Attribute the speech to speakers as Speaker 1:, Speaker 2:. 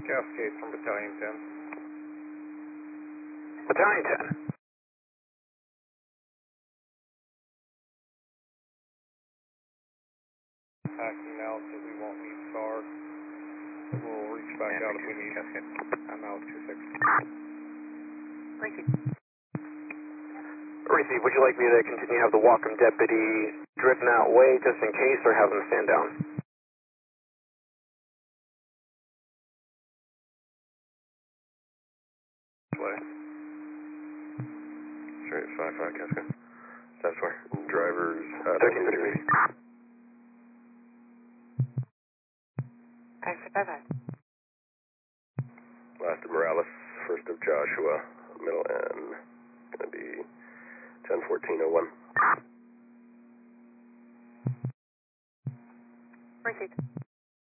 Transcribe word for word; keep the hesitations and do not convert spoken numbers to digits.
Speaker 1: Cascade from Battalion ten.
Speaker 2: Battalion ten.
Speaker 1: Hacking now so we won't need S A R. We'll reach back
Speaker 2: And
Speaker 1: out if we need.
Speaker 2: Cascade.
Speaker 1: I'm out two six.
Speaker 2: Receive. Receive, would you like me to continue to have the Wacom deputy driven that way just in case, or have them stand down?
Speaker 3: Way. Straight five five Cascade. That's where. Drivers, uh,
Speaker 2: thirteen
Speaker 3: New Jersey.
Speaker 4: Taxi five five.
Speaker 3: Last of Morales, first of Joshua, middle N. Gonna be ten fourteen oh one.
Speaker 4: Received.